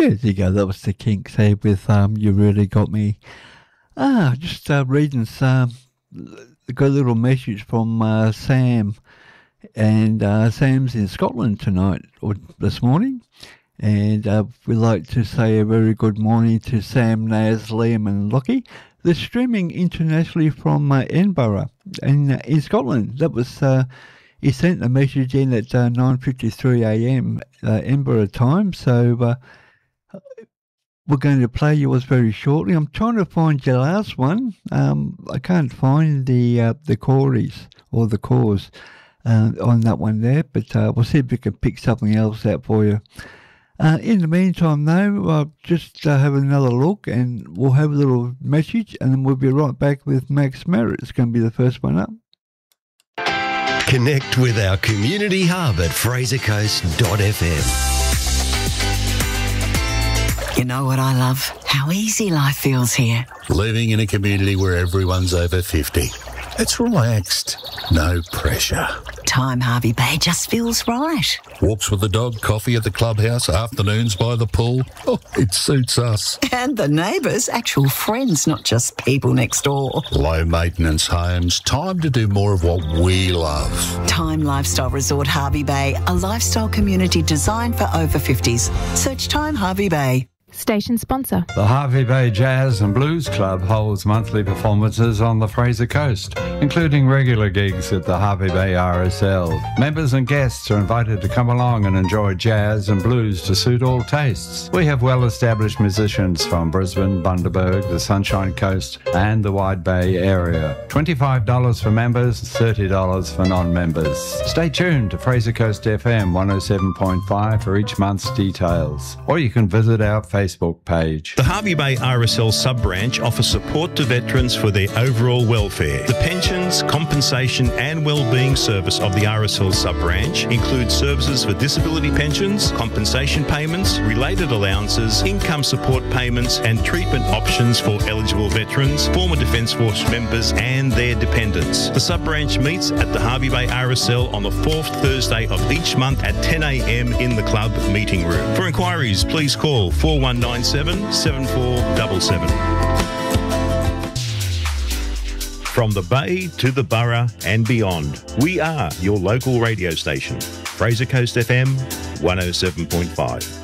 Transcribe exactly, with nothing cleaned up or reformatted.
Yeah, there you go. That was the Kinks there with um, You Really Got Me. Ah, just uh, reading some, got a little message from uh, Sam. And uh, Sam's in Scotland tonight, or this morning. And uh, we'd like to say a very good morning to Sam, Naz, Liam and Lockie. They're streaming internationally from uh, Edinburgh in, uh, in Scotland. That was, uh, he sent a message in at uh, nine fifty-three a m uh, Edinburgh time. So uh, we're going to play yours very shortly. I'm trying to find your last one. Um, I can't find the uh, the chories or the chorus uh, on that one there, but uh, we'll see if we can pick something else out for you. Uh, in the meantime, though, uh, just uh, have another look and we'll have a little message and then we'll be right back with Max Merritt. It's going to be the first one up. Connect with our community hub at fraser coast dot f m. You know what I love? How easy life feels here. Living in a community where everyone's over fifty. It's relaxed. No pressure. Time Harvey Bay just feels right. Walks with the dog, coffee at the clubhouse, afternoons by the pool. Oh, it suits us. And the neighbours, actual friends, not just people next door. Low maintenance homes. Time to do more of what we love. Time Lifestyle Resort Harvey Bay, a lifestyle community designed for over fifties. Search Time Harvey Bay. Station sponsor. The Harvey Bay Jazz and Blues Club holds monthly performances on the Fraser Coast, including regular gigs at the Harvey Bay R S L. Members and guests are invited to come along and enjoy jazz and blues to suit all tastes. We have well-established musicians from Brisbane, Bundaberg, the Sunshine Coast and the Wide Bay area. twenty-five dollars for members, thirty dollars for non-members. Stay tuned to Fraser Coast F M one oh seven point five for each month's details, or you can visit our Facebook Facebook page. The Harvey Bay R S L sub-branch offers support to veterans for their overall welfare. The pensions, compensation and wellbeing service of the R S L sub-branch includes services for disability pensions, compensation payments, related allowances, income support payments and treatment options for eligible veterans, former Defence Force members and their dependents. The sub-branch meets at the Harvey Bay R S L on the fourth Thursday of each month at ten a m in the club meeting room. For inquiries, please call four one nine seven, seven four seven seven. From the Bay to the Borough and beyond, we are your local radio station. Fraser Coast F M one oh seven point five.